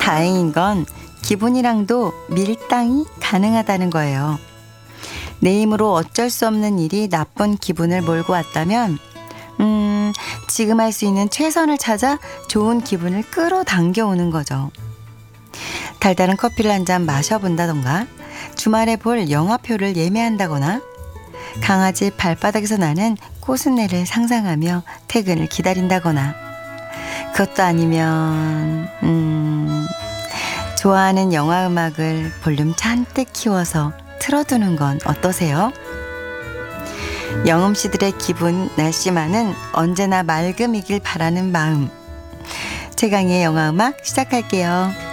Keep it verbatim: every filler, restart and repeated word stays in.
다행인 건 기분이랑도 밀당이 가능하다는 거예요. 내 힘으로 어쩔 수 없는 일이 나쁜 기분을 몰고 왔다면 음, 지금 할 수 있는 최선을 찾아 좋은 기분을 끌어당겨 오는 거죠. 달달한 커피를 한 잔 마셔본다던가, 주말에 볼 영화표를 예매한다거나, 강아지 발바닥에서 나는 꽃순내를 상상하며 퇴근을 기다린다거나, 그것도 아니면 음, 좋아하는 영화 음악을 볼륨 잔뜩 키워서 틀어두는 건 어떠세요? 영음 씨들의 기분 날씨만은 언제나 맑음이길 바라는 마음. 최강의 영화 음악 시작할게요.